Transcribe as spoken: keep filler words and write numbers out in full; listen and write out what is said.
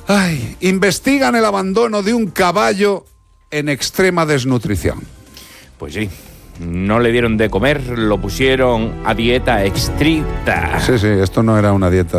Ay, investigan el abandono de un caballo en extrema desnutrición. Pues sí, no le dieron de comer, lo pusieron a dieta estricta. Sí, sí, esto no era una dieta